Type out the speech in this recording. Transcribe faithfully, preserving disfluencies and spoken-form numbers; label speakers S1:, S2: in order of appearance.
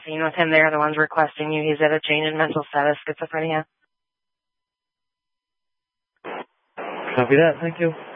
S1: scene with him. They're the ones requesting you. He's at a change in mental status, schizophrenia.
S2: Copy that. Thank you.